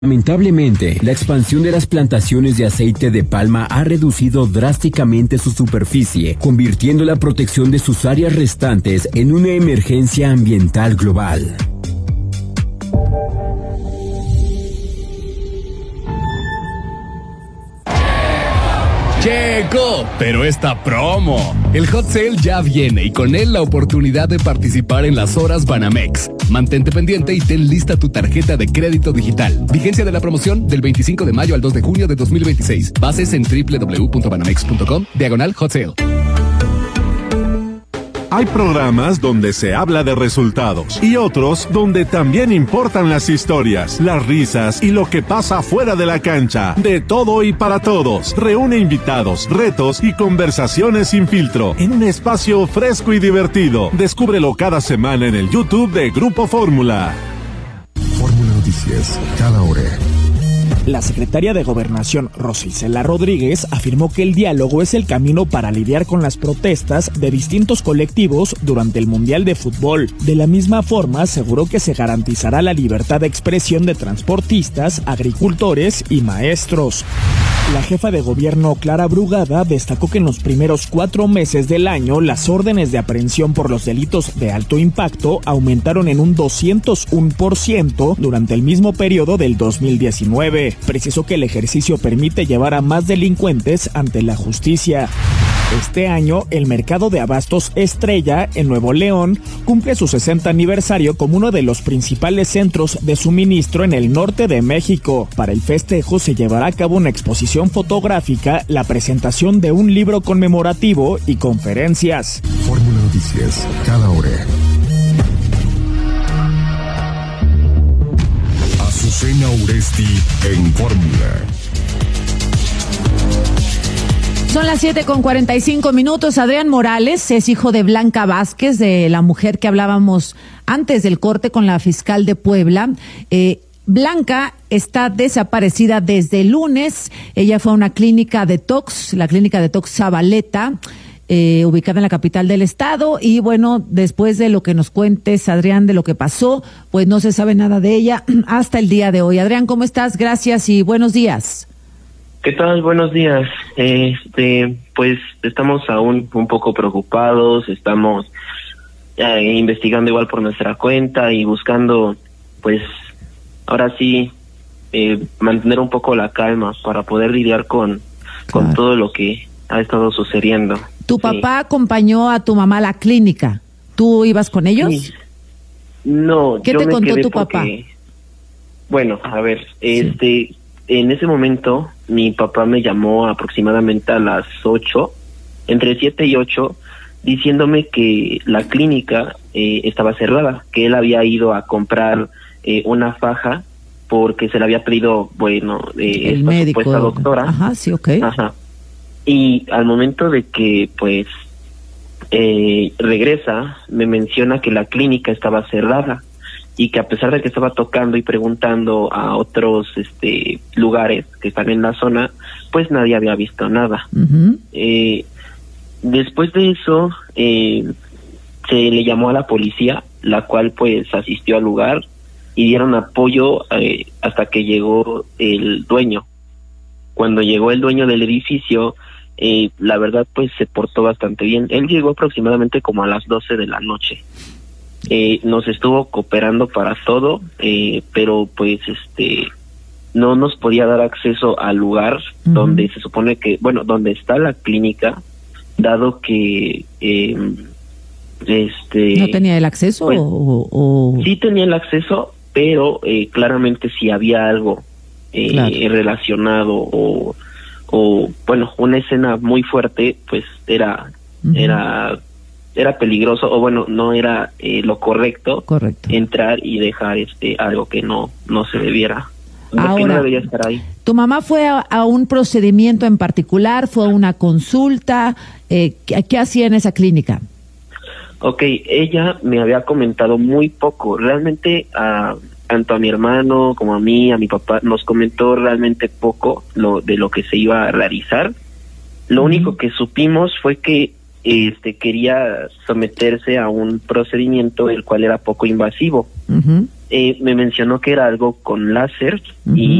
Lamentablemente, la expansión de las plantaciones de aceite de palma ha reducido drásticamente su superficie, convirtiendo la protección de sus áreas restantes en una emergencia ambiental global. Llegó, pero esta promo. El Hot Sale ya viene y con él la oportunidad de participar en las horas Banamex. Mantente pendiente y ten lista tu tarjeta de crédito digital. Vigencia de la promoción del 25 de mayo al 2 de junio de 2026. Bases en www.banamex.com/Hot Sale. Hay programas donde se habla de resultados y otros donde también importan las historias, las risas y lo que pasa fuera de la cancha. De todo y para todos. Reúne invitados, retos y conversaciones sin filtro en un espacio fresco y divertido. Descúbrelo cada semana en el YouTube de Grupo Fórmula. Fórmula Noticias, cada hora. La secretaria de Gobernación, Rosa Isela Rodríguez, afirmó que el diálogo es el camino para lidiar con las protestas de distintos colectivos durante el Mundial de Fútbol. De la misma forma, aseguró que se garantizará la libertad de expresión de transportistas, agricultores y maestros. La jefa de gobierno, Clara Brugada, destacó que en los primeros 4 meses del año las órdenes de aprehensión por los delitos de alto impacto aumentaron en un 201% durante el mismo periodo del 2019. Precisó que el ejercicio permite llevar a más delincuentes ante la justicia. Este año, el mercado de abastos Estrella, en Nuevo León, cumple su 60 aniversario como uno de los principales centros de suministro en el norte de México. Para el festejo se llevará a cabo una exposición fotográfica, la presentación de un libro conmemorativo y conferencias. Fórmula Noticias, cada hora. Azucena Uresti en Fórmula. Son las 7:45. Adrián Morales es hijo de Blanca Vázquez, de la mujer que hablábamos antes del corte con la fiscal de Puebla. Blanca está desaparecida desde el lunes. Ella fue a una clínica detox, la clínica detox Zabaleta, ubicada en la capital del estado. Y bueno, después de lo que nos cuentes, Adrián, de lo que pasó, pues no se sabe nada de ella hasta el día de hoy. Adrián, ¿cómo estás? Gracias y buenos días. ¿Qué tal? Buenos días. Pues estamos aún un poco preocupados, estamos investigando igual por nuestra cuenta y buscando, pues, ahora sí, mantener un poco la calma para poder lidiar con todo lo que ha estado sucediendo. ¿Tu papá acompañó a tu mamá a la clínica? ¿Tú ibas con ellos? Sí. No. ¿Qué te contó tu papá? Bueno, a ver, en ese momento, mi papá me llamó aproximadamente a las 8, entre 7 y 8, diciéndome que la clínica estaba cerrada, que él había ido a comprar una faja porque se le había pedido, el médico, supuesta doctora. Ajá, sí, ok. Ajá. Y al momento de que, pues, regresa, me menciona que la clínica estaba cerrada y que a pesar de que estaba tocando y preguntando a otros lugares que están en la zona, pues nadie había visto nada. Uh-huh. Después de eso, se le llamó a la policía, la cual pues asistió al lugar y dieron apoyo hasta que llegó el dueño. Cuando llegó el dueño del edificio, la verdad pues se portó bastante bien. Él llegó aproximadamente como a las 12 de la noche. Nos estuvo cooperando para todo, pero pues no nos podía dar acceso al lugar uh-huh. donde se supone que, donde está la clínica, dado que ¿no tenía el acceso? Pues, o sí tenía el acceso, pero claramente si había algo claro. relacionado o una escena muy fuerte, pues era uh-huh. era peligroso, o no era lo correcto entrar y dejar algo que no se debiera. Ahora, que no debería estar ahí. ¿Tu mamá fue a un procedimiento en particular? ¿Fue a una consulta? ¿Qué hacía en esa clínica? Ok, ella me había comentado muy poco. Realmente, tanto a mi hermano como a mí, a mi papá, nos comentó realmente poco de lo que se iba a realizar. Lo único que supimos fue que quería someterse a un procedimiento el cual era poco invasivo. Uh-huh. me mencionó que era algo con láser y